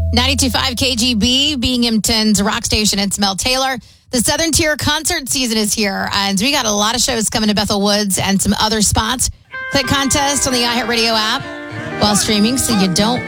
92.5 KGB, Binghamton's rock station. It's Mel Taylor. The Southern Tier concert season is here, and we got a lot of shows coming to Bethel Woods and some other spots. Click contest on the iHeartRadio app while streaming so you don't